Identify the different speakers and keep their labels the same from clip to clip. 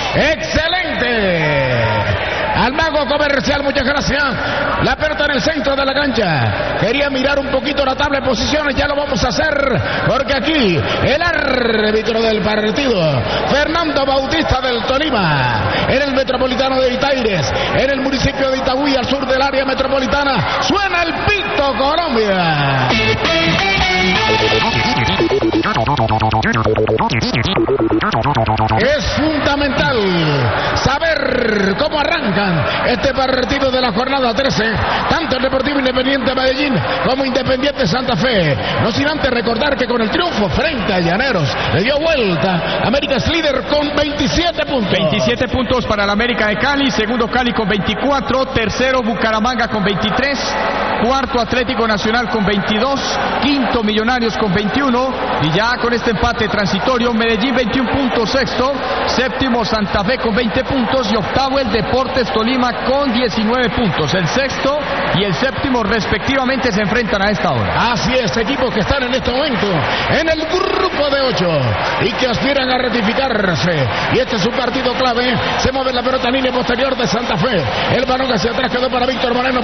Speaker 1: ¡Excelente! Al mago comercial, muchas gracias. La pelota en el centro de la cancha. Quería mirar un poquito la tabla de posiciones, ya lo vamos a hacer, porque aquí el árbitro del partido, Fernando Bautista del Tolima, en el Metropolitano de Itaires, en el municipio de Itagüí, al sur del área metropolitana, suena el pito Colombia. Es fundamental saber cómo arrancan este partido de la jornada 13, tanto el Deportivo Independiente Medellín como Independiente Santa Fe. No sin antes recordar que con el triunfo frente a Llaneros le dio vuelta. América es líder con 27 puntos.
Speaker 2: 27 puntos para el América de Cali, segundo Cali con 24, tercero Bucaramanga con 23, cuarto Atlético Nacional con 22, quinto Millonarios con 21 y ya con este empate transitorio Medellín 21 puntos sexto, séptimo Santa Fe con 20 puntos y octavo el Deportes Tolima con 19 puntos. El sexto y el séptimo respectivamente se enfrentan a esta hora.
Speaker 1: Así es, equipos que están en este momento en el grupo de 8 y que aspiran a ratificarse, y este es un partido clave. Se mueve la pelota en línea posterior de Santa Fe, el balón hacia atrás quedó para Víctor Moreno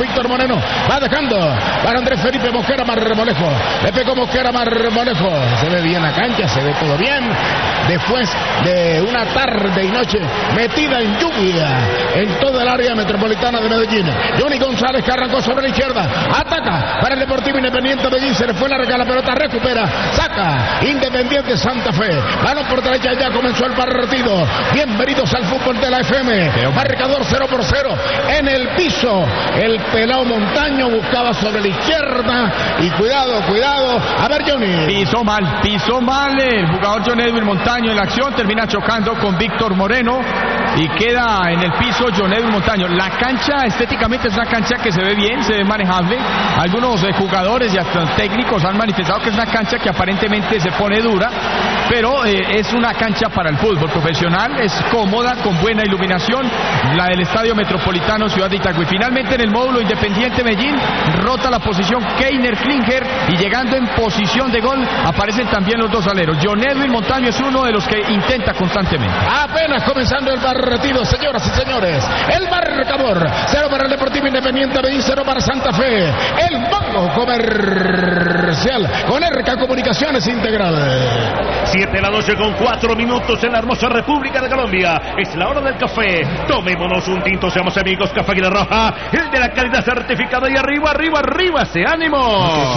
Speaker 1: va dejando para Andrés Felipe Mosquera Marmolejo, le pegó Mosquera Marmolejo, se ve bien la cancha, se ve todo bien después de una tarde y noche metida en lluvia en toda el área metropolitana de Medellín. Johnny González, que arrancó sobre la izquierda, ataca para el Deportivo Independiente Medellín, se le fue larga la pelota, recupera, saca Independiente Santa Fe, balón por derecha, ya comenzó el partido. Bienvenidos al fútbol de la FM, marcador 0-0 en el piso. El pelao Montaño buscaba sobre la izquierda y cuidado, a ver Johnny.
Speaker 2: Pisó mal el jugador John Edwin Montaño en la acción, termina chocando con Víctor Moreno y queda en el piso John Edwin Montaño. La cancha estéticamente es una cancha que se ve bien, se ve manejable. Algunos jugadores y hasta técnicos han manifestado que es una cancha que aparentemente se pone dura, pero es una cancha para el fútbol profesional, es cómoda, con buena iluminación, la del Estadio Metropolitano Ciudad de Itagüí. Finalmente en el módulo Independiente Medellín rota la posición Keiner Klinger y llegando en posición de gol aparecen también los dos aleros. John Edwin Montaño es uno de los que intenta constantemente.
Speaker 1: Apenas comenzando el partido, señoras y señores, el marcador 0 para el Deportivo Independiente Medellín, 0 para Santa Fe. El banco comercial con ERCA Comunicaciones Integral.
Speaker 3: 7:12 con 4 minutos en la hermosa República de Colombia. Es la hora del café. Tomémonos un tinto, seamos amigos. Café Águila Roja, el de la calidad certificada. Y arriba ese ánimo.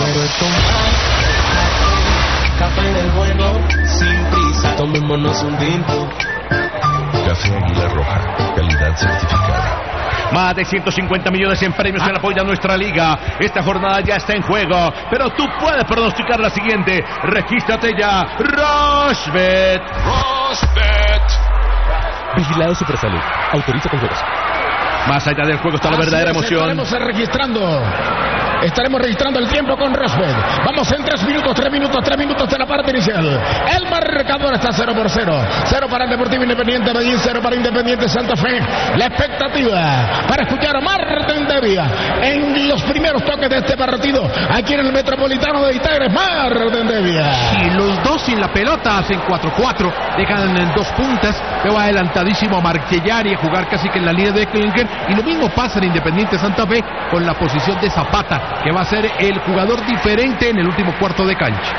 Speaker 4: Café del bueno, sin prisa. Tomémonos un tinto.
Speaker 5: Café Águila Roja, calidad certificada.
Speaker 3: Más de 150 millones en premios en apoyo a nuestra liga. Esta jornada ya está en juego, pero tú puedes pronosticar la siguiente. Regístrate ya. Rochbet.
Speaker 6: Vigilado Supersalud. Autoriza con juegos.
Speaker 3: Más allá del juego está la verdadera emoción.
Speaker 1: Estaremos registrando el tiempo con Rochbet. Vamos en 3 minutos de la parte inicial. El marcador está 0-0. 0 para el Deportivo Independiente Medellín, 0 para Independiente Santa Fe. La expectativa para escuchar a Martín Devia en los primeros toques de este partido aquí en el Metropolitano de Itaires. Martín Devia.
Speaker 7: Y los dos sin la pelota hacen 4-4, dejan en 2 puntas. Veo adelantadísimo a Marchellari a jugar casi que en la línea de Klinger. Y lo mismo pasa en Independiente Santa Fe con la posición de Zapata, que va a ser el jugador diferente en el último cuarto de cancha.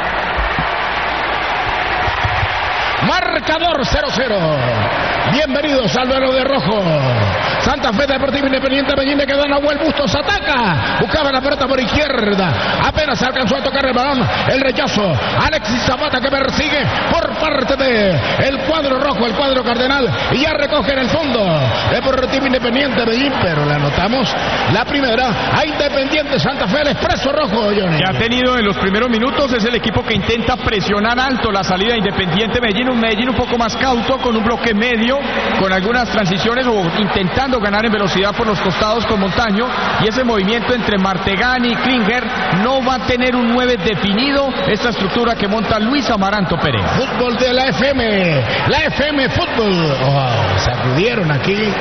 Speaker 1: Marcador 0-0. Bienvenidos al duelo de rojo. Santa Fe Deportivo Independiente Medellín, que da Nahuel Bustos, ataca, buscaba la pelota por izquierda, apenas alcanzó a tocar el balón, el rechazo, Alexis Zapata que persigue por parte de el cuadro rojo, el cuadro cardenal, y ya recoge en el fondo Deportivo Independiente Medellín, pero le anotamos la primera a Independiente Santa Fe, el expreso rojo, Johnny.
Speaker 2: Que ha tenido en los primeros minutos, es el equipo que intenta presionar alto la salida de Independiente Medellín, un Medellín un poco más cauto, con un bloque medio, con algunas transiciones o intentando ganar en velocidad por los costados con Montaño, y ese movimiento entre Martegani y Klinger no va a tener un 9 definido, esta estructura que monta Luis Amaranto Pérez.
Speaker 1: Fútbol de la FM Fútbol. Sacudieron aquí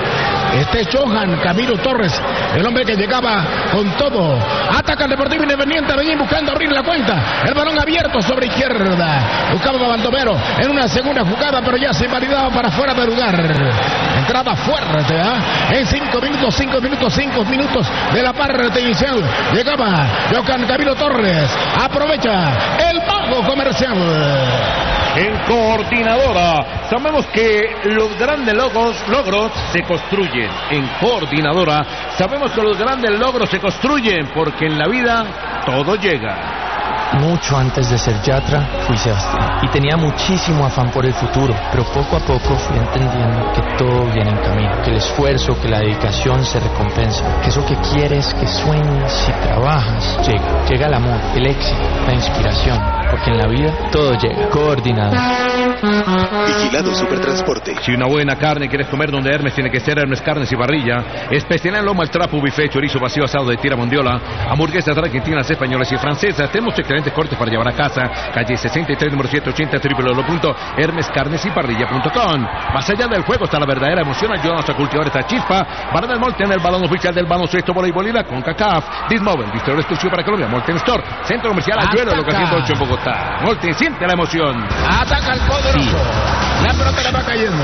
Speaker 1: Johan Camilo Torres, el hombre que llegaba con todo. Ataca el Deportivo Independiente Medellín buscando abrir la cuenta. El balón abierto sobre izquierda. Buscaba a Baldomero en una segunda jugada, pero ya se invalidaba para fuera de lugar. Entraba fuerte, en 5 minutos de la parte inicial. Llegaba Johan Camilo Torres. Aprovecha el pago comercial.
Speaker 3: En Coordinadora sabemos que los grandes logros se construyen. En Coordinadora sabemos que los grandes logros se construyen porque en la vida todo llega.
Speaker 8: Mucho antes de ser Yatra fui Sebastián y tenía muchísimo afán por el futuro, pero poco a poco fui entendiendo que todo viene en camino, que el esfuerzo, que la dedicación se recompensa, que eso que quieres, que sueñas y trabajas, llega el amor, el éxito, la inspiración, porque en la vida todo llega. Coordinado.
Speaker 9: Vigilado Supertransporte.
Speaker 3: Si una buena carne quieres comer donde Hermes, tiene que ser Hermes Carnes y Parrilla. Especial en lomo al trapo, buffet, chorizo vacío, asado de tira mondiola, hamburguesas argentinas, españolas y francesas. Tenemos excelentes cortes para llevar a casa. Calle 63, número 780, www.hermescarnesyparrilla.com. Más allá del juego está la verdadera emoción. Ayúdanos a cultivar esta chispa. Para el Molten, el balón oficial del baloncesto, voleibol y la CONCACAF. Dismoven, distribuidor exclusivo para Colombia. Molten Store, centro comercial Ayuelo, local 108 en Bogotá. Molten, siente la emoción.
Speaker 1: Ataca el poderoso. La pelota le va cayendo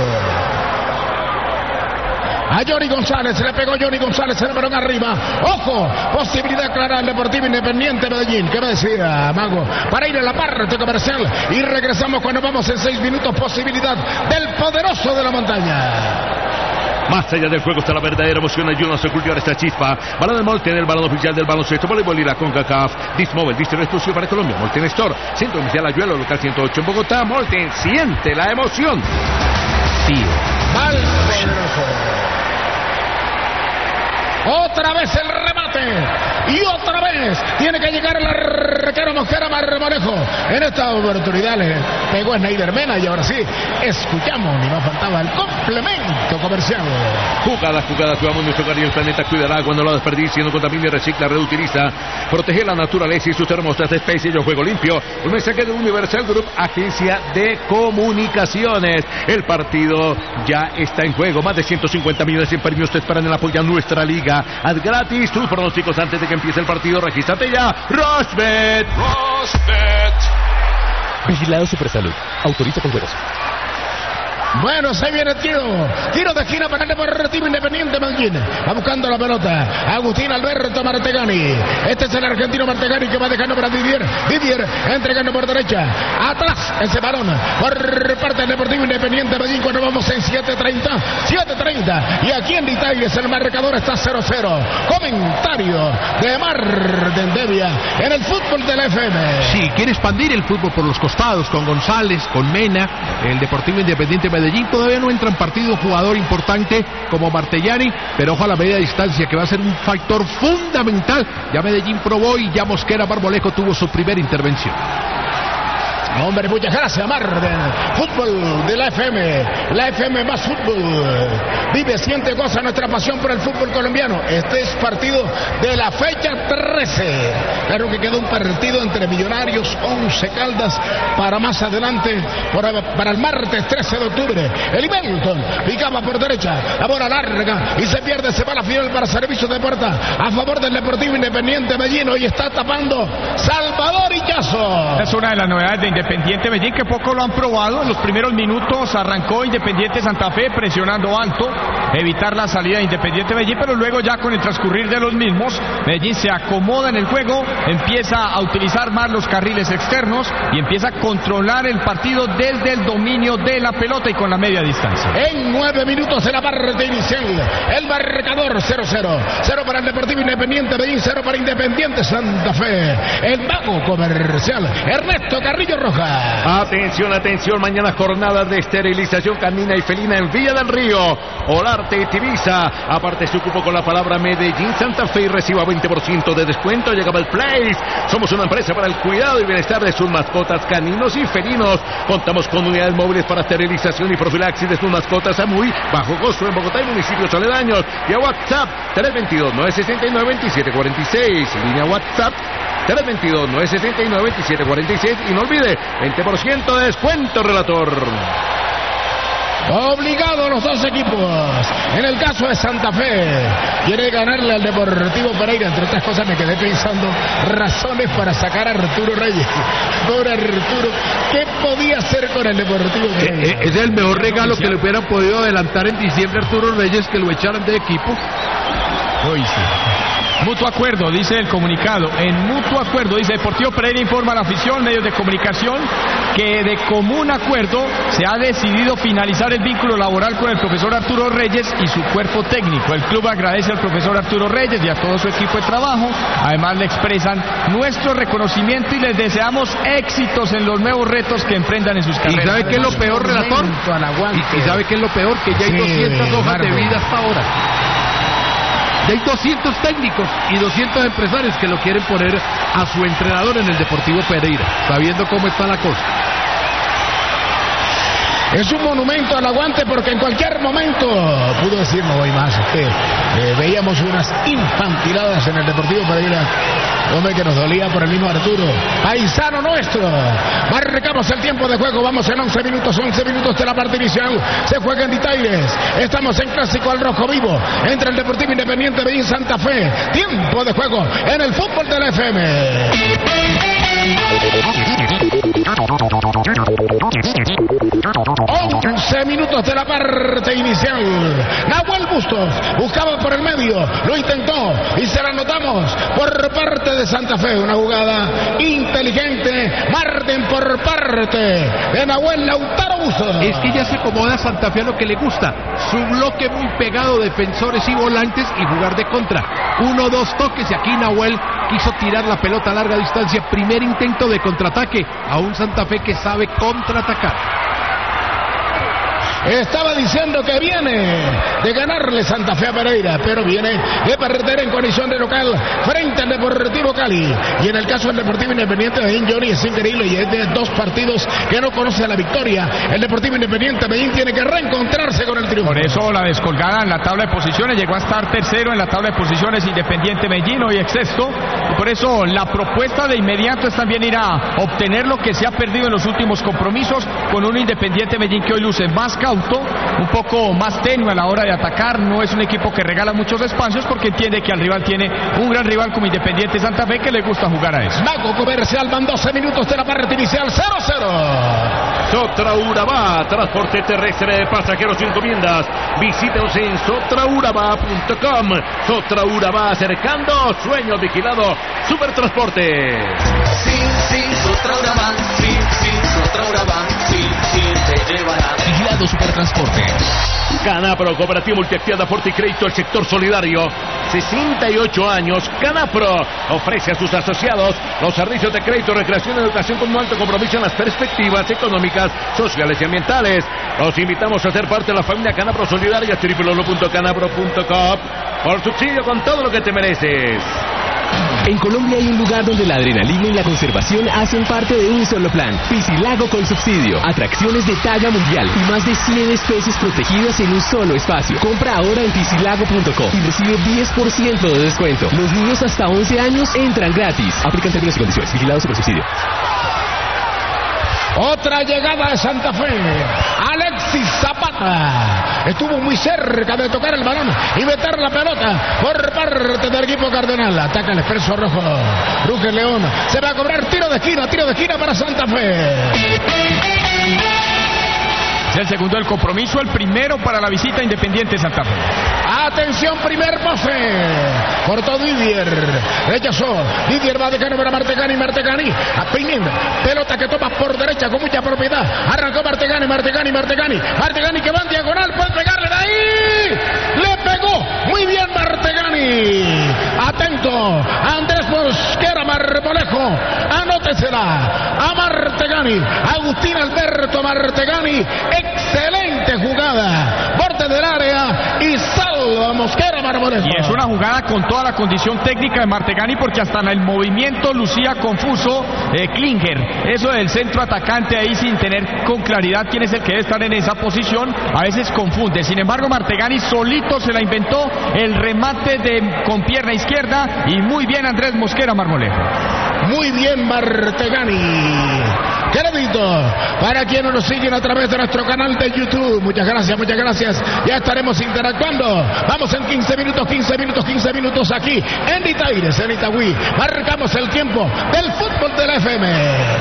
Speaker 1: a Johnny González, se le pegó Johnny González, el balón arriba. Ojo, posibilidad clara al Deportivo Independiente Medellín. ¿Qué me decía, Mago? Para ir a la parte comercial y regresamos cuando vamos en 6 minutos. Posibilidad del poderoso de la montaña.
Speaker 3: Más allá del juego está la verdadera emoción. Ayúdanos a cultivar esta chispa. Balón de Molten, el balón oficial del baloncesto, voleibol y la CONCACAF. Dismovel, distribuidor exclusivo para Colombia. Molten Store, centro comercial Ayuelo, local 108 en Bogotá. Molten, siente la emoción.
Speaker 1: Tío. Mal poderoso. Otra vez el remate. Y otra vez tiene que llegar el arquero Mosquera Marmolejo. En esta oportunidad le pegó a Snyder Mena. Y ahora sí, escuchamos. Ni más faltaba el complemento comercial.
Speaker 3: Jugada, cuidamos nuestro hogar y el planeta cuidará cuando lo desperdicie, no contamine, recicla, reutiliza. Protege la naturaleza y sus hermosas especies. Yo juego limpio. Un mensaje de Universal Group, agencia de comunicaciones. El partido ya está en juego. Más de 150 millones en premios te esperan en apoyar nuestra liga. Haz gratis tus pronósticos antes de que empiece el partido. Regístrate ya. Rushbet.
Speaker 6: Vigilado Supersalud. Autoriza con juegos.
Speaker 1: Bueno, se viene el tiro de esquina para el Deportivo Independiente Medellín. Va buscando la pelota Agustín Alberto Martegani. Este es el argentino Martegani que va dejando para Didier entregando por derecha. Atrás ese balón por parte del Deportivo Independiente Medellín cuando vamos en 7:30. Y aquí en Detalles el marcador está 0-0. Comentario de Marden Devia en el fútbol de la FM.
Speaker 7: Sí, quiere expandir el fútbol por los costados con González, con Mena. El Deportivo Independiente Medellín todavía no entra en partido un jugador importante como Martellani, pero ojo a la media distancia que va a ser un factor fundamental. Ya Medellín probó y ya Mosquera Marmolejo tuvo su primera intervención.
Speaker 1: Hombre, muchas gracias, Marden. Fútbol de la FM más fútbol. Vive, siente, goza nuestra pasión por el fútbol colombiano. Este es partido de la fecha 13. Claro que queda un partido entre Millonarios, 11 Caldas, para más adelante, para el martes 13 de octubre. El Imelton picaba por derecha, la bola larga y se pierde, se va a la final para servicio de puerta a favor del Deportivo Independiente Medellín. Hoy está tapando Salvador Illazo.
Speaker 2: Es una de las novedades de Independiente Medellín que poco lo han probado. En los primeros minutos arrancó Independiente Santa Fe presionando alto, evitar la salida de Independiente Medellín, pero luego ya con el transcurrir de los mismos, Medellín se acomoda en el juego, empieza a utilizar más los carriles externos y empieza a controlar el partido desde el dominio de la pelota y con la media distancia.
Speaker 1: En 9 minutos de la parte inicial, el marcador 0-0. 0 para el Deportivo Independiente Medellín, 0 para Independiente Santa Fe. El mago comercial Ernesto Carrillo Rojas.
Speaker 3: Atención, mañana jornada de esterilización canina y felina en Villa del Río, Olarte y Tibisa. Aparte se ocupó con la palabra Medellín Santa Fe y reciba 20% de descuento. Llegaba el Place. Somos una empresa para el cuidado y bienestar de sus mascotas caninos y felinos. Contamos con unidades móviles para esterilización y profilaxis de sus mascotas a muy bajo costo en Bogotá y municipios aledaños. Y a WhatsApp 322-969-2746. Línea WhatsApp 322-969-2746. Y no olvide, 20% de descuento, relator.
Speaker 1: Obligados los dos equipos. En el caso de Santa Fe, quiere ganarle al Deportivo Pereira. Entre otras cosas me quedé pensando razones para sacar a Arturo Reyes. Pobre Arturo, ¿qué podía hacer con el Deportivo Pereira?
Speaker 7: Es el mejor regalo que le hubieran podido adelantar en diciembre a Arturo Reyes, que lo echaran de equipo.
Speaker 2: Uy, sí. Mutuo acuerdo, dice el comunicado. En mutuo acuerdo, dice Deportivo Pereira, informa a la afición, medios de comunicación, que de común acuerdo se ha decidido finalizar el vínculo laboral con el profesor Arturo Reyes y su cuerpo técnico. El club agradece al profesor Arturo Reyes y a todo su equipo de trabajo. Además le expresan nuestro reconocimiento y les deseamos éxitos en los nuevos retos que emprendan en sus carreras.
Speaker 7: ¿Y sabe qué es lo peor, relator? ¿Y sabe qué es lo peor? Que ya hay 200 hojas de vida hasta ahora. Ya hay 200 técnicos y 200 empresarios que lo quieren poner a su entrenador en el Deportivo Pereira, sabiendo cómo está la cosa.
Speaker 1: Es un monumento al aguante porque en cualquier momento, pudo decir no voy más, veíamos unas infantiladas en el Deportivo Pereira. Hombre, que nos dolía por el mismo Arturo. Paisano nuestro. Marcamos el tiempo de juego. Vamos en 11 minutos de la parte inicial. Se juega en Ditaires. Estamos en Clásico al Rojo Vivo. Entre el Deportivo Independiente Medellín Santa Fe. Tiempo de juego en el fútbol de la FM. 11 minutos de la parte inicial. Nahuel Bustos buscaba por el medio, lo intentó y se la anotamos por parte de Santa Fe. Una jugada inteligente. Marten por parte de Nahuel Lautaro Bustos.
Speaker 7: Es que ya se acomoda a Santa Fe a lo que le gusta. Su bloque muy pegado, defensores y volantes, y jugar de contra. 1-2 toques y aquí Nahuel quiso tirar la pelota a larga distancia. Primer intento de contraataque a un Santa Fe que sabe contraatacar.
Speaker 1: Estaba diciendo que viene de ganarle Santa Fe a Pereira, pero viene de perder en condición de local frente al Deportivo Cali. Y en el caso del Deportivo Independiente Medellín, Johnny, es increíble y es de 2 partidos que no conoce la victoria. El Deportivo Independiente Medellín tiene que reencontrarse con el triunfo.
Speaker 2: Por eso la descolgada en la tabla de posiciones, llegó a estar tercero en la tabla de posiciones Independiente Medellín, hoy es sexto. Y por eso la propuesta de inmediato es también ir a obtener lo que se ha perdido en los últimos compromisos con un Independiente Medellín que hoy luce más un poco más tenue a la hora de atacar. No es un equipo que regala muchos espacios porque entiende que al rival tiene un gran rival como Independiente Santa Fe que le gusta jugar a eso.
Speaker 1: Mago Comercial van 12 minutos de la parte inicial. 0-0.
Speaker 3: Sotraurabá, transporte terrestre de pasajeros y encomiendas. Visítenos en sotraurabá.com. Sotraurabá, acercando sueños, vigilado Supertransporte.
Speaker 4: Sí, Sotraurabá, sí, Sotraurabá, sí, te llevará.
Speaker 6: Vigilado Supertransporte.
Speaker 3: Canapro, Cooperativa Multiactividad, Aporte y Crédito al Sector Solidario. 68 años. Canapro ofrece a sus asociados los servicios de crédito, recreación y educación con un alto compromiso en las perspectivas económicas, sociales y ambientales. Los invitamos a ser parte de la familia Canapro Solidaria. www.canapro.com. Por subsidio con todo lo que te mereces.
Speaker 6: En Colombia hay un lugar donde la adrenalina y la conservación hacen parte de un solo plan. Piscilago con subsidio. Atracciones de talla mundial y más de 100 especies protegidas en un solo espacio. Compra ahora en piscilago.com y recibe 10% de descuento. Los niños hasta 11 años entran gratis. Aplican términos y condiciones. Vigilado sobre subsidio.
Speaker 1: Otra llegada de Santa Fe. Alexis Zapata estuvo muy cerca de tocar el balón y meter la pelota por parte del equipo cardenal. Ataca el Expreso Rojo. Ruge León. Se va a cobrar tiro de esquina para Santa Fe.
Speaker 2: Es el segundo del compromiso, el primero para la visita a Independiente Santa Fe.
Speaker 1: Atención, primer pase. Cortó Didier. Rechazó. Didier va a dejar para Martegani. A Peñín. Pelota que toma por derecha con mucha propiedad. Arrancó Martegani que va en diagonal. Puede pegarle de ahí. Le pegó. Muy bien Martegani. Atento. Andrés Mosquera Marmolejo. Anótesela. A Martegani. Agustín Alberto Martegani. Excelente jugada. Borde del área y salva a Mosquera Marmolejo.
Speaker 2: Y es una jugada con toda la condición técnica de Martegani porque hasta en el movimiento lucía confuso Klinger. Eso del centro atacante ahí sin tener con claridad quién es el que debe estar en esa posición. A veces confunde. Sin embargo, Martegani solito se la inventó. El remate con pierna izquierda y muy bien Andrés Mosquera Marmolejo.
Speaker 1: Muy bien, Martegani. Crédito para quienes nos siguen a través de nuestro canal de YouTube. Muchas gracias, muchas gracias. Ya estaremos interactuando. Vamos en 15 minutos aquí en Itaires, en Itagüí. Marcamos el tiempo del fútbol de la FM.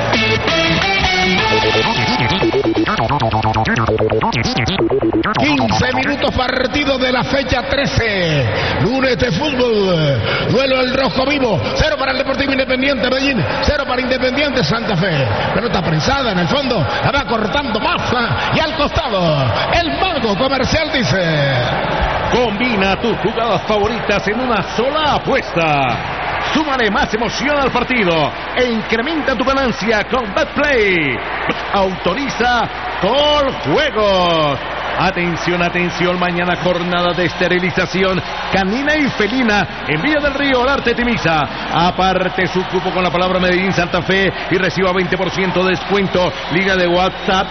Speaker 1: 15 minutos partido de la fecha 13. Lunes de fútbol. Duelo el rojo vivo. 0 para el Deportivo Independiente Medellín. 0 para Independiente Santa Fe. Pelota prensada en el fondo. La va cortando Mafa. Y al costado. El mago comercial dice:
Speaker 3: combina tus jugadas favoritas en una sola apuesta. Súmale más emoción al partido e incrementa tu ganancia con BetPlay. Autoriza Gol Juegos. Atención, atención, mañana jornada de esterilización canina y felina en Villa del Río, Olarte, Timisa. Aparte su cupo con la palabra Medellín Santa Fe y reciba 20% de descuento. Liga de WhatsApp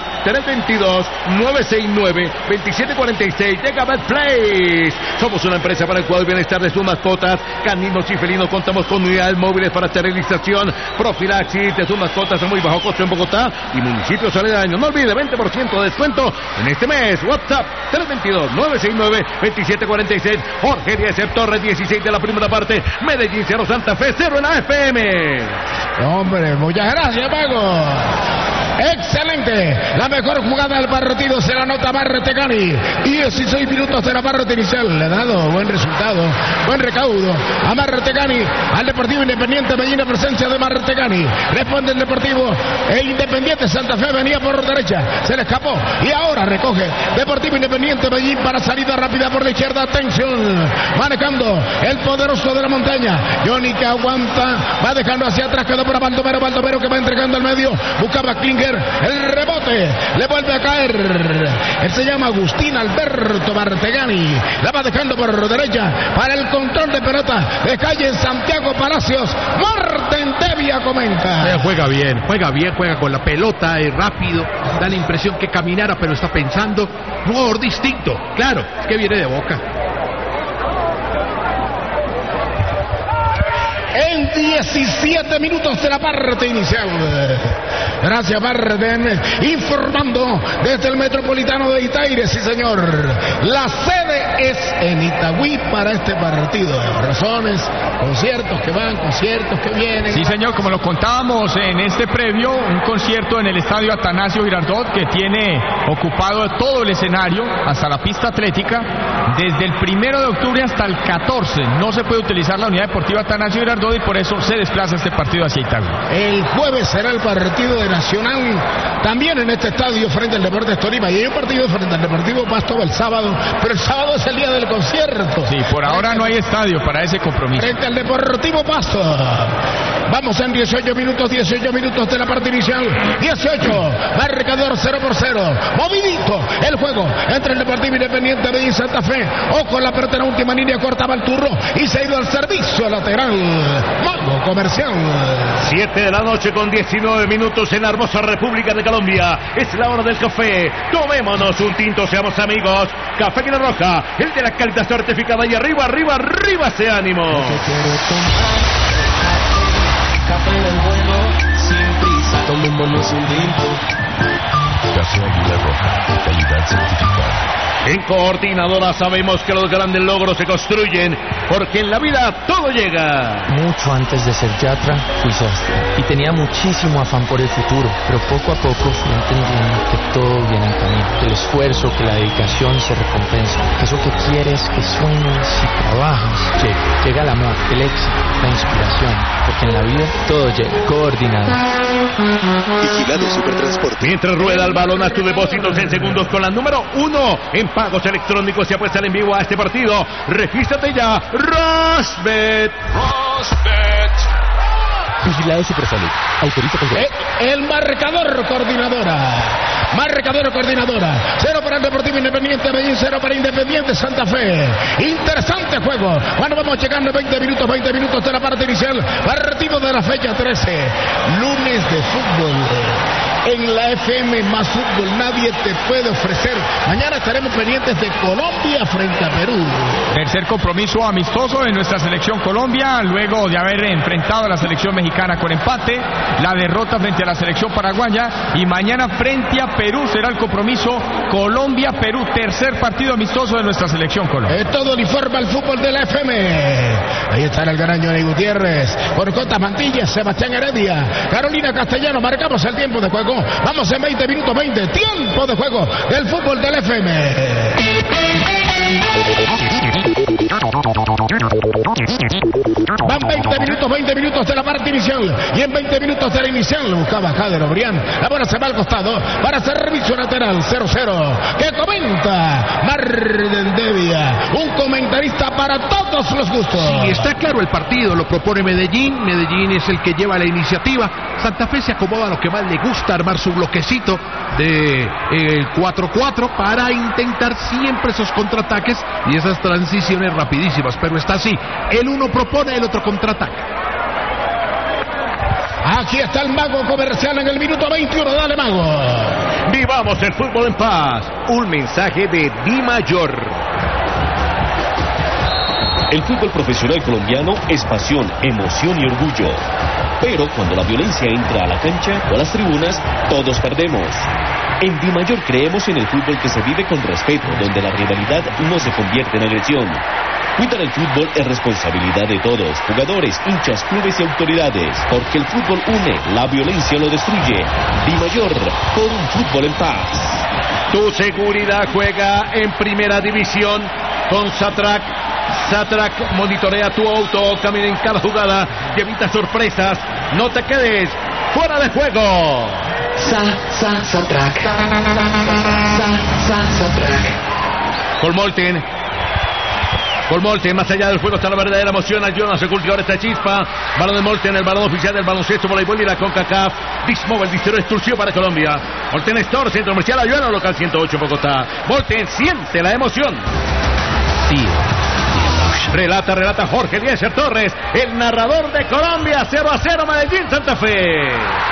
Speaker 3: 322-969-2746. Llega BetPlay. Somos una empresa para el cuidado y bienestar de sus mascotas, caninos y felinos. Contamos con unidades móviles para esterilización, profilaxis de sus mascotas a muy bajo costo en Bogotá y municipios aledaños. No olvide 20% de descuento en este mes. WhatsApp 322-969-2746. Jorge Díaz Torres, 16 de la primera parte. Medellín 0, Santa Fe 0 en AFM.
Speaker 1: Hombre, muchas gracias, Mago. Excelente. La mejor jugada del partido se la anota Martegani. 16 minutos de la parte inicial. Le ha dado buen resultado, buen recaudo a Martegani, al Deportivo Independiente Medellín, en presencia de Martegani. Responde el Deportivo Independiente Santa Fe. Venía por derecha, se le escapó y ahora recoge Deportivo Independiente Medellín para salida rápida por la izquierda. Atención, manejando el poderoso de la montaña. Johnny que aguanta, va dejando hacia atrás, quedó para Baldomero que va entregando al medio. Buscaba Klinger. El rebote le vuelve a caer. Él se llama Agustín Alberto Martegani. La va dejando por derecha para el control de pelota de calle Santiago Palacios. Marten Tevia comenta:
Speaker 7: juega bien, juega con la pelota, es rápido, da la impresión que caminara, pero está pensando. Un jugador distinto, claro, es que viene de Boca.
Speaker 1: En 17 minutos de la parte inicial. Gracias, Marden. Informando desde el Metropolitano de Itaires, sí señor. La sede es en Itagüí para este partido. Razones, conciertos que van, conciertos que vienen.
Speaker 2: Sí señor, como lo contábamos en este previo, un concierto en el estadio Atanasio Girardot que tiene ocupado todo el escenario hasta la pista atlética desde el 1 de octubre hasta el 14. No se puede utilizar la unidad deportiva Atanasio Girardot y por eso se desplaza este partido hacia Itagüí.
Speaker 1: El jueves será el partido de Nacional también en este estadio frente al Deportes Tolima, y hay un partido frente al Deportivo Pasto el sábado, pero el sábado es el día del concierto.
Speaker 2: Sí, por ahora no hay estadio para ese compromiso.
Speaker 1: Frente al Deportivo Pasto. Vamos en 18 minutos de la parte inicial. 18, marcador 0-0. Movidito el juego entre el Deportivo Independiente Medellín Santa Fe. Ojo, la pelota en la última línea, cortaba el turno y se ha ido al servicio lateral. Mago comercial.
Speaker 3: 7 de la noche con 19 minutos en la hermosa República de Colombia. Es la hora del café. Tomémonos un tinto, seamos amigos. Café Águila Roja, el de la calidad certificada. Y arriba ese ánimo.
Speaker 4: Café del bueno, sin prisa, tomémonos un tinto.
Speaker 5: Café Águila Roja, calidad certificada.
Speaker 3: En Coordinadora sabemos que los grandes logros se construyen, porque en la vida todo llega.
Speaker 8: Mucho antes de ser yatra, fui sastre y tenía muchísimo afán por el futuro, pero poco a poco fui entendiendo que todo viene en camino, que el esfuerzo, que la dedicación se recompensa, que eso que quieres, que sueñas y trabajas, llega el amor, el éxito, la inspiración, porque en la vida todo llega. Coordinado.
Speaker 9: Vigilado Supertransporte.
Speaker 3: Mientras rueda el balón, haz tus depósitos en segundos con la número 1 en pagos electrónicos y apuestan en vivo a este partido. Regístrate ya, Rosbet.
Speaker 6: Vigilado Supersalud. Autoriza con
Speaker 1: El marcador Coordinadora. 0 para el Deportivo Independiente Medellín, 0 para Independiente Santa Fe. Interesante juego. Bueno, vamos llegando a 20 minutos de la parte inicial. Partido de la fecha 13. Lunes de fútbol. En la FM más fútbol nadie te puede ofrecer. Mañana estaremos pendientes de Colombia frente a Perú.
Speaker 2: Tercer compromiso amistoso de nuestra selección Colombia, luego de haber enfrentado a la selección mexicana Dominicana con empate, la derrota frente a la selección paraguaya y mañana frente a Perú será el compromiso Colombia-Perú, tercer partido amistoso de nuestra selección Colombia.
Speaker 1: Todo uniforme al fútbol de la FM. Ahí está el gran Johnny Gutiérrez, por Cotas Mantillas, Sebastián Heredia, Carolina Castellano. Marcamos el tiempo de juego. Vamos en 20 minutos 20. Tiempo de juego del fútbol de la FM. Van 20 minutos de la parte inicial. Y en 20 minutos de la inicial buscaba Jader Obrián. La bola se va al costado para servicio lateral 0-0. Que comenta Marden Devia, un comentarista para todos los gustos.
Speaker 7: Sí, está claro el partido, lo propone Medellín. Medellín es el que lleva la iniciativa. Santa Fe se acomoda a lo que más le gusta, armar su bloquecito de 4-4 para intentar siempre esos contraataques y esas transiciones rapidísimas, pero está así, el uno propone, el otro contraataca.
Speaker 1: Aquí está el Mago Comercial en el minuto 21, dale Mago.
Speaker 3: Vivamos el fútbol en paz. Un mensaje de Di Mayor.
Speaker 5: El fútbol profesional colombiano es pasión, emoción y orgullo. Pero cuando la violencia entra a la cancha o a las tribunas, todos perdemos. En Di Mayor creemos en el fútbol que se vive con respeto, donde la rivalidad no se convierte en agresión. Cuidar el fútbol es responsabilidad de todos, jugadores, hinchas, clubes y autoridades, porque el fútbol une, la violencia lo destruye. Di Mayor, por un fútbol en paz.
Speaker 3: Tu seguridad juega en primera división con Satrac. Satrac monitorea tu auto, camina en cada jugada y evita sorpresas. No te quedes fuera de juego.
Speaker 10: Satrac.
Speaker 3: Molten, más allá del juego está la verdadera emoción. Al Jonas, el cultivador esta chispa. Balón de Molten, el balón oficial del baloncesto, voleibol y la CONCACAF. Dismóvil, distribuidor exclusivo para Colombia. Molten Store, centro comercial Ayuano, local 108 Bogotá. Molten, siente la emoción.
Speaker 10: Sí.
Speaker 3: Relata Jorge Eliezer Torres, el narrador de Colombia. 0-0 Medellín, Santa Fe.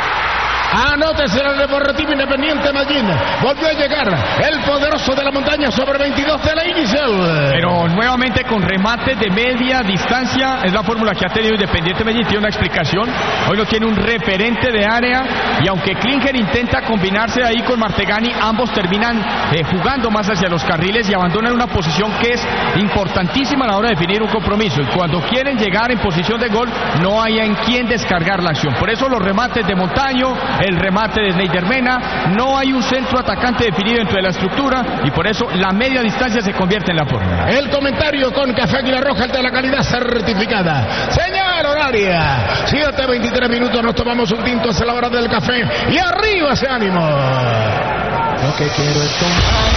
Speaker 1: Anótese el Deportivo Independiente Medellín. Volvió a llegar el poderoso de la montaña sobre 22 de la inicial.
Speaker 2: Pero nuevamente con remate de media distancia. Es la fórmula que ha tenido Independiente Medellín. Tiene una explicación. Hoy no tiene un referente de área. Y aunque Klinger intenta combinarse ahí con Martegani, ambos terminan jugando más hacia los carriles y abandonan una posición que es importantísima a la hora de definir un compromiso. Y cuando quieren llegar en posición de gol, no hay en quién descargar la acción. Por eso los remates de Montaño, el remate de Sneider Mena, no hay un centro atacante definido dentro de la estructura y por eso la media distancia se convierte en la fórmula.
Speaker 1: El comentario con Café Águila Roja, el de la calidad certificada. Señal horaria, 7:23 minutos, nos tomamos un tinto, es la hora del café y arriba ese ánimo.
Speaker 4: Lo que quiero es tomar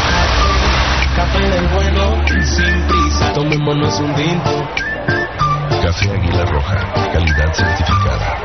Speaker 4: café del bueno, sin prisa, tomémonos un tinto.
Speaker 5: Café Águila Roja, calidad certificada.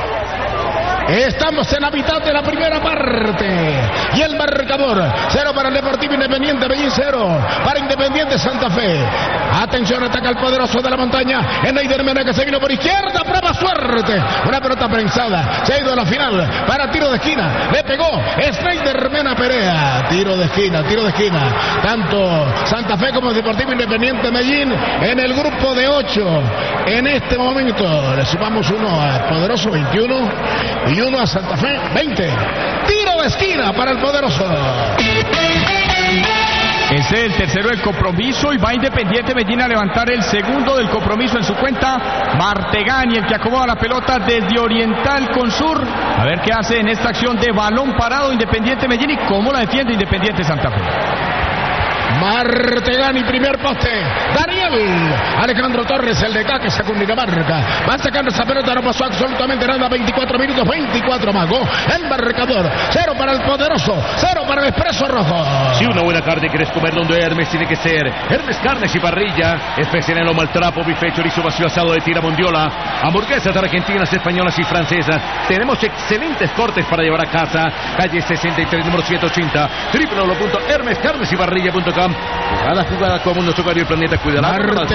Speaker 1: Estamos en la mitad de la primera parte y el marcador 0 para el Deportivo Independiente Medellín, 0 para Independiente Santa Fe. Atención, ataca el poderoso de la montaña, Sneider Mena, que se vino por izquierda, prueba suerte, una pelota prensada, se ha ido a la final para tiro de esquina, le pegó Sneider Mena Perea, tiro de esquina, tanto Santa Fe como el Deportivo Independiente Medellín en el grupo de 8. En este momento le sumamos uno al poderoso, 21, y uno a Santa Fe, 20. Tiro de esquina para el poderoso.
Speaker 2: Ese es el tercero del compromiso y va Independiente Medellín a levantar el segundo del compromiso en su cuenta. Martegani, el que acomoda la pelota desde Oriental con Sur. A ver qué hace en esta acción de balón parado Independiente Medellín y cómo la defiende Independiente Santa Fe.
Speaker 1: Martegani, primer poste. Daniel Alejandro Torres, el de acá, que sacó Cundinamarca. Va sacando esa pelota, no pasó absolutamente nada. 24 minutos, 24 más. El marcador, 0 para el poderoso, 0 para el Expreso Rojo.
Speaker 3: Si una buena carne quieres comer donde Hermes, tiene que ser Hermes Carnes y Parrilla. Especial en lomo al trapo, bife, chorizo vacío, asado de tira mondiola, hamburguesas argentinas, españolas y francesas. Tenemos excelentes cortes para llevar a casa. Calle 63, número 180, www.hermescarnesyparrilla.com. Jugada como nuestro Caribe Planeta. Cuidado.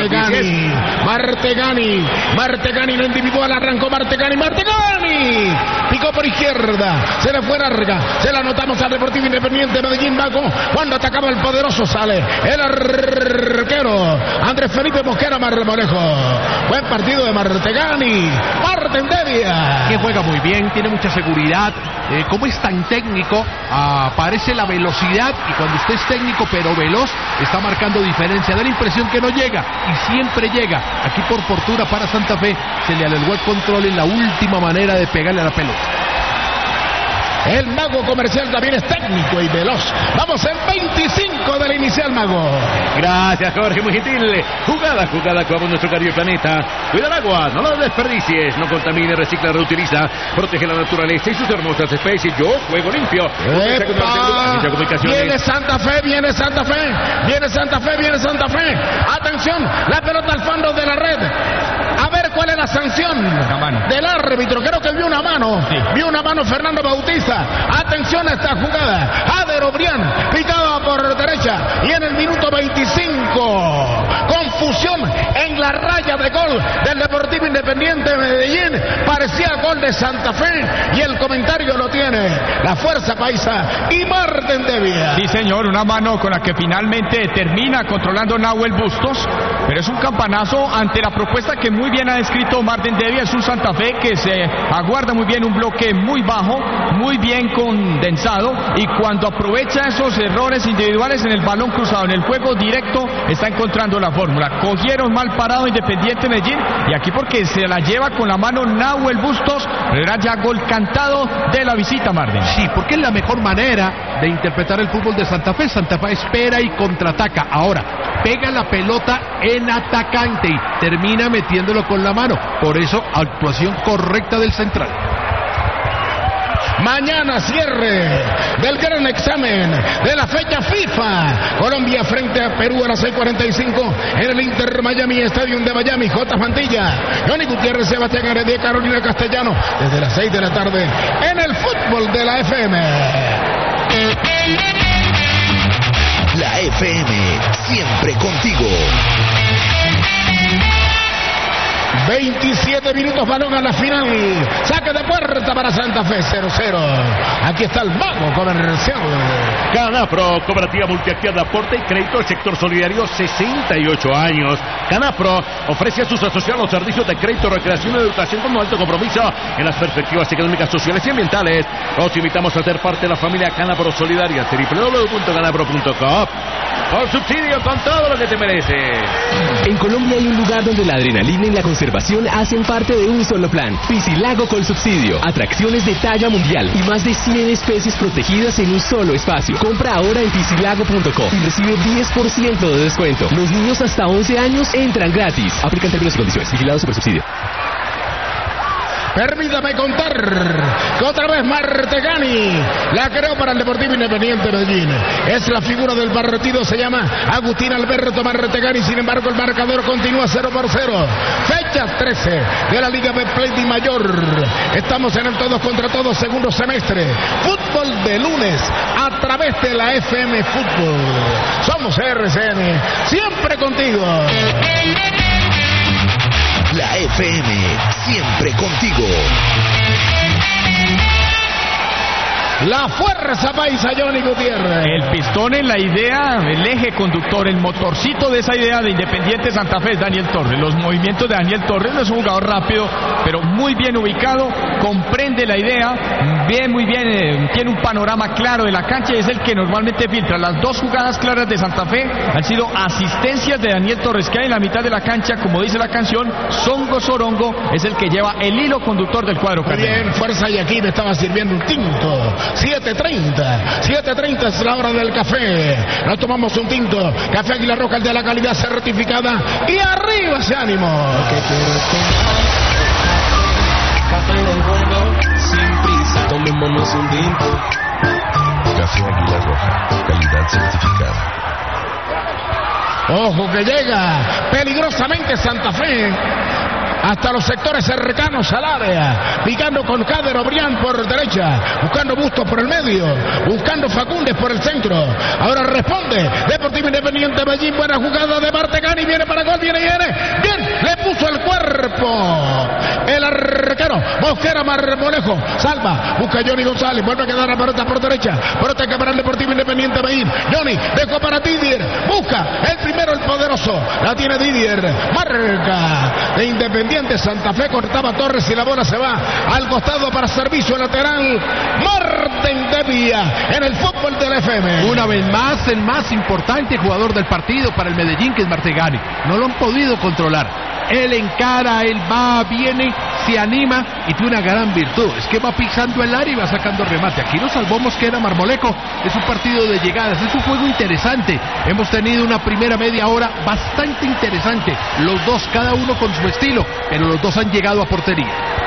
Speaker 1: Martegani en lo individual, arrancó Martegani. Picó por izquierda, se le fue larga, se la anotamos al Deportivo Independiente Medellín. Vago, cuando atacaba el poderoso sale el arquero Andrés Felipe Mosquera Marmolejo. Buen partido de Martegani. Martendevia,
Speaker 7: que juega muy bien, tiene mucha seguridad. Como es tan técnico, aparece la velocidad, y cuando usted es técnico pero veloz, está marcando diferencia. Da la impresión que no llega y siempre llega. Aquí por fortuna para Santa Fe se le alargó el control en la última manera de pegarle a la pelota.
Speaker 1: El Mago Comercial también es técnico y veloz. Vamos en 25 de la inicial, Mago.
Speaker 3: Gracias, Jorge, muy gentil. Jugada como nuestro Caribe Planeta. Cuida el agua, no la desperdicies. No contamine, recicla, reutiliza. Protege la naturaleza y sus hermosas especies. Yo juego limpio.
Speaker 1: Viene Santa Fe. Atención, la pelota al fondo de la red. A ver cuál es la sanción del árbitro. Creo que vio una mano. Sí. Vio una mano Fernando Bautista. Atención a esta jugada. Ader Obrián, picada por derecha. Y en el minuto 25, confusión en la raya de gol del Deportivo Independiente de Medellín. Parecía gol de Santa Fe. Y el comentario lo tiene la Fuerza Paisa y Martendevia.
Speaker 2: Sí, señor, una mano con la que finalmente termina controlando Nahuel Bustos. Pero es un campanazo ante la propuesta que muy bien ha descrito Martendevia. Es un Santa Fe que se aguarda muy bien, un bloque muy bajo, muy bien condensado, y cuando aprovecha esos errores individuales en el balón cruzado, en el juego directo, está encontrando la fórmula. Cogieron mal parado Independiente Medellín, y aquí porque se la lleva con la mano Nahuel Bustos, pero era ya gol cantado de la visita, Marden.
Speaker 7: Sí, porque es la mejor manera de interpretar el fútbol de Santa Fe. Santa Fe espera y contraataca. Ahora, pega la pelota en atacante y termina metiéndolo con la mano. Por eso, actuación correcta del central.
Speaker 1: Mañana cierre del gran examen de la fecha FIFA. Colombia frente a Perú a las 6:45 en el Inter Miami Stadium de Miami. J. Fantilla, Johnny Gutiérrez, Sebastián Heredia, Carolina Castellano, desde las 6 de la tarde en el fútbol de la FM.
Speaker 9: La FM, siempre contigo.
Speaker 1: 27 minutos, balón a la final. Saque de puerta para Santa Fe, 0-0. Aquí está el Mago Comercial.
Speaker 3: Canapro, Cooperativa Multiactiva de Aporte y Crédito del Sector Solidario, 68 años. Canapro ofrece a sus asociados los servicios de crédito, recreación y educación con un alto compromiso en las perspectivas económicas, sociales y ambientales. Los invitamos a ser parte de la familia Canapro Solidaria. www.canapro.com. Con subsidio, con todo lo que te mereces.
Speaker 6: En Colombia hay un lugar donde la adrenalina y la conservación hacen parte de un solo plan. Piscilago con subsidio. Atracciones de talla mundial y más de 100 especies protegidas en un solo espacio. Compra ahora en piscilago.com y recibe 10% de descuento. Los niños hasta 11 años entran gratis. Aplican términos y condiciones. Vigilado Supersubsidio.
Speaker 1: Permítame contar que otra vez Martegani la creó para el Deportivo Independiente Medellín. Es la figura del partido, se llama Agustín Alberto Martegani. Sin embargo, el marcador continúa 0-0. Fecha 13 de la Liga Betplay de Mayor. Estamos en el todos contra todos, segundo semestre. Fútbol de lunes a través de la FM Fútbol. Somos RCN, siempre contigo.
Speaker 9: La FM, siempre contigo.
Speaker 1: La Fuerza Paisa, Johnny Gutiérrez.
Speaker 2: El pistón en la idea, el eje conductor, el motorcito de esa idea de Independiente Santa Fe es Daniel Torres. Los movimientos de Daniel Torres, no es un jugador rápido, pero muy bien ubicado, comprende la idea, muy bien, tiene un panorama claro de la cancha y es el que normalmente filtra. Las dos jugadas claras de Santa Fe han sido asistencias de Daniel Torres, que hay en la mitad de la cancha, como dice la canción. Songo Sorongo es el que lleva el hilo conductor del cuadro.
Speaker 1: Muy bien, Fuerza, y aquí me estaba sirviendo un tinto. 7:30 es la hora del café. Nos tomamos un tinto. Café Águila Roja, el de la calidad certificada. Y arriba ese ánimo.
Speaker 4: Lo que quiero es tomar café del bueno, sin prisa. Tomémonos un tinto.
Speaker 11: Café Águila Roja, calidad certificada.
Speaker 1: Ojo que llega peligrosamente Santa Fe. hasta los sectores cercanos al área, picando con Kader Obrián por derecha, buscando Bustos por el medio, buscando Facúndez por el centro. Ahora responde Deportivo Independiente Medellín, buena jugada de Martegani, viene para gol, viene, bien, le puso el cuerpo el arquero Mosquera Marmolejo, salva, busca Johnny González, vuelve a quedar la pelota por derecha, pelota que para el Deportivo Independiente Medellín. Johnny dejó para Didier, busca el primero, el poderoso, la tiene Didier, marca de Independiente Santa Fe, cortaba Torres y la bola se va al costado para servicio lateral. Marten Devia en el fútbol del FM.
Speaker 7: Una vez más, el más importante jugador del partido para el Medellín, que es Martegani. No lo han podido controlar. Él encara, él va, viene, se anima y tiene una gran virtud. Es que va pisando el área y va sacando remate. Aquí lo salvó Mosquera Marmolejo. Es un partido de llegadas, es un juego interesante. Hemos tenido una primera media hora bastante interesante. Los dos, cada uno con su estilo, pero los dos han llegado a portería.